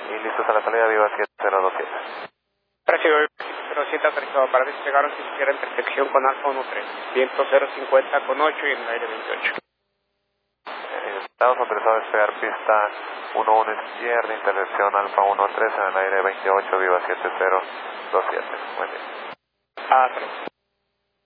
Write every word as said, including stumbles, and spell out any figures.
Y listos a la salida, Viva siete cero dos siete. Recibo cero siete autorizado para despegar si se quiere intersección con Alfa uno tres. Viento cero cincuenta con ocho y en el aire veintiocho. Eh, estamos autorizados a despegar pista uno uno izquierda, intersección Alfa uno tres en el aire veintiocho, Viva siete cero dos siete. Buen día. Ah,